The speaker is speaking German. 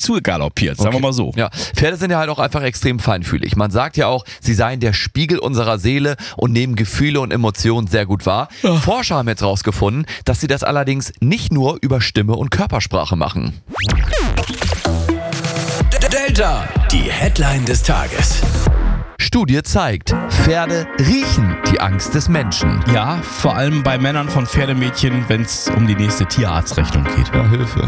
zu galoppiert, sagen wir mal so. Ja, Pferde sind ja halt auch einfach extrem feinfühlig. Man sagt ja auch, sie seien der Spiegel unserer Seele und nehmen Gefühle und Emotionen sehr gut wahr. Ja. Forscher haben jetzt rausgefunden, dass sie das allerdings nicht nur über Stimme und Körpersprache machen. Delta, die Headline des Tages. Studie zeigt, Pferde riechen die Angst des Menschen. Ja, vor allem bei Männern von Pferdemädchen, wenn es um die nächste Tierarztrechnung geht. Ja, Hilfe.